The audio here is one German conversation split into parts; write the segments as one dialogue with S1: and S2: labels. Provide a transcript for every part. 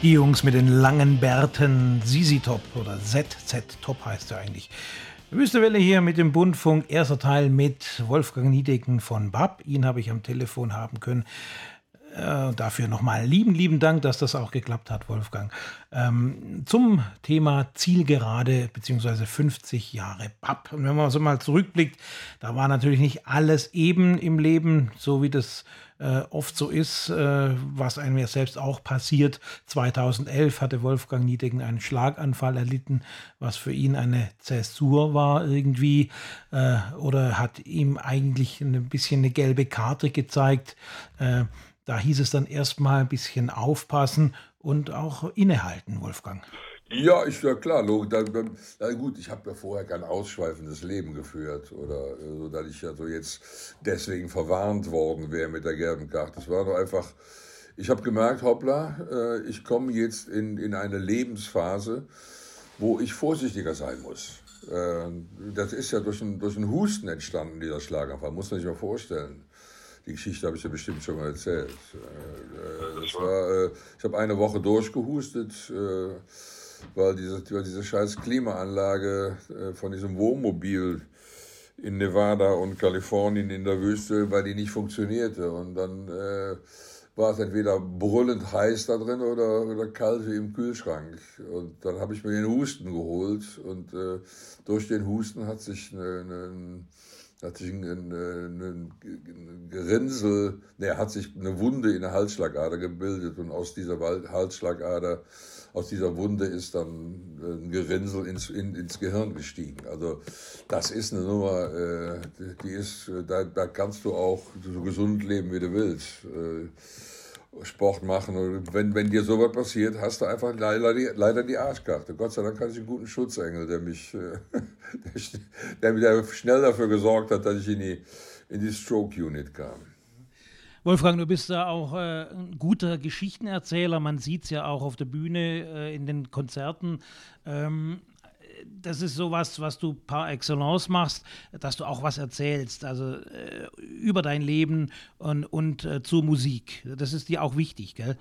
S1: Die Jungs mit den langen Bärten, ZZ Top oder ZZ Top heißt er eigentlich. Wüstewelle hier mit dem Bundfunk, erster Teil mit Wolfgang Niedecken von BAP. Ihn habe ich am Telefon haben können. Dafür nochmal lieben Dank, dass das auch geklappt hat, Wolfgang. Zum Thema Zielgerade bzw. 50 Jahre BAP. Und wenn man so mal zurückblickt, da war natürlich nicht alles eben im Leben, so wie das oft so ist, was einem ja selbst auch passiert. 2011 hatte Wolfgang Niedecken einen Schlaganfall erlitten, was für ihn eine Zäsur war irgendwie, oder hat ihm eigentlich ein bisschen eine gelbe Karte gezeigt. Da hieß es dann erstmal ein bisschen aufpassen und auch innehalten, Wolfgang.
S2: Ja, ist ja klar. Na gut, ich habe ja vorher kein ausschweifendes Leben geführt oder so, dass ich ja so jetzt deswegen verwarnt worden wäre mit der gelben Karte. Es war doch einfach, ich habe gemerkt, hoppla, ich komme jetzt in eine Lebensphase, wo ich vorsichtiger sein muss. Das ist ja durch einen Husten entstanden, dieser Schlaganfall, muss man sich mal vorstellen. Die Geschichte habe ich ja bestimmt schon mal erzählt. Ich habe eine Woche durchgehustet, weil diese scheiß Klimaanlage von diesem Wohnmobil in Nevada und Kalifornien in der Wüste, weil die nicht funktionierte. Und dann war es entweder brüllend heiß da drin oder kalt wie im Kühlschrank. Und dann habe ich mir den Husten geholt und durch den Husten hat sich ein Wunde in der Halsschlagader gebildet und aus dieser Halsschlagader, aus dieser Wunde ist dann ein Gerinnsel ins Gehirn gestiegen. Also das ist eine Nummer, da kannst du auch so gesund leben, wie du willst. Sport machen. Und wenn dir sowas passiert, hast du einfach leider die Arschkarte. Gott sei Dank hatte ich einen guten Schutzengel, der schnell dafür gesorgt hat, dass ich in die Stroke Unit kam.
S1: Wolfgang, du bist da auch ein guter Geschichtenerzähler. Man sieht es ja auch auf der Bühne, in den Konzerten. Das ist sowas, was du par excellence machst, dass du auch was erzählst, also über dein Leben und zur Musik. Das ist dir auch wichtig, gell?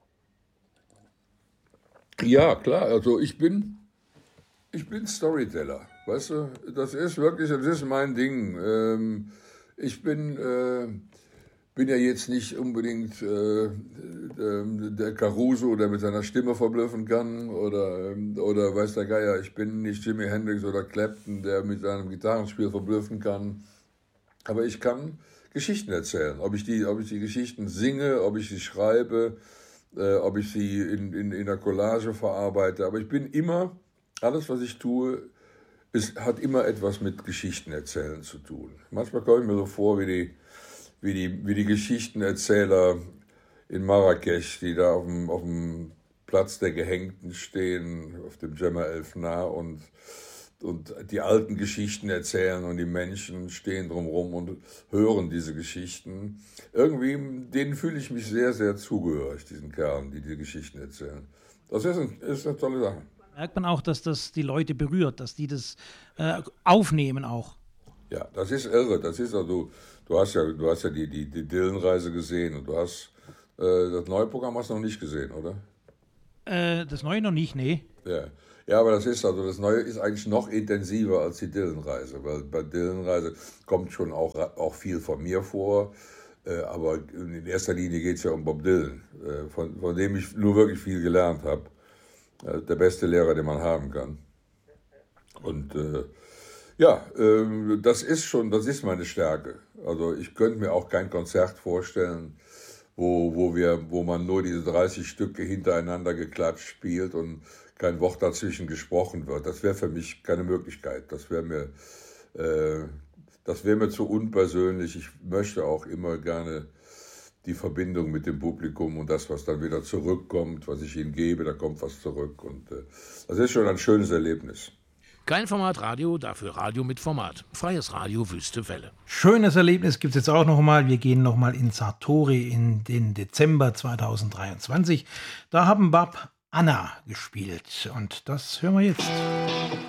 S2: Ja, klar. Also ich bin Storyteller, weißt du? Das ist mein Ding. Ich bin ja jetzt nicht unbedingt der Caruso, der mit seiner Stimme verblüffen kann, oder weiß der Geier, ich bin nicht Jimi Hendrix oder Clapton, der mit seinem Gitarrenspiel verblüffen kann. Aber ich kann Geschichten erzählen. Ob ich die Geschichten singe, ob ich sie schreibe, ob ich sie in der Collage verarbeite. Aber ich bin immer, alles was ich tue, hat immer etwas mit Geschichten erzählen zu tun. Manchmal komme ich mir so vor wie die Geschichtenerzähler in Marrakesch, die da auf dem Platz der Gehängten stehen, auf dem Jemaa el-Fna und die alten Geschichten erzählen und die Menschen stehen drumherum und hören diese Geschichten. Irgendwie, denen fühle ich mich sehr, sehr zugehörig, diesen Kerlen, die Geschichten erzählen. Das ist eine tolle Sache.
S1: Merkt man auch, dass das die Leute berührt, dass die das aufnehmen auch.
S2: Ja, das ist irre. Das ist also, du hast ja die Dylan-Reise gesehen und du hast das neue Programm hast du noch nicht gesehen, oder?
S1: Das neue noch nicht, nee.
S2: Ja, aber das neue ist eigentlich noch intensiver als die Dylan-Reise, weil bei Dylan-Reise kommt schon auch viel von mir vor, aber in erster Linie geht es ja um Bob Dylan, von dem ich nur wirklich viel gelernt habe. Der beste Lehrer, den man haben kann. Und das ist meine Stärke. Also ich könnte mir auch kein Konzert vorstellen, wo man nur diese 30 Stücke hintereinander geklatscht spielt und kein Wort dazwischen gesprochen wird. Das wäre für mich keine Möglichkeit. Das wäre mir zu unpersönlich. Ich möchte auch immer gerne die Verbindung mit dem Publikum und das, was dann wieder zurückkommt, was ich ihnen gebe, da kommt was zurück. Und das ist schon ein schönes Erlebnis.
S3: Kein Formatradio, dafür Radio mit Format. Freies Radio, Wüste Welle.
S1: Schönes Erlebnis gibt es jetzt auch nochmal. Wir gehen nochmal in Sartori in den Dezember 2023. Da haben BAP Anna gespielt und das hören wir jetzt.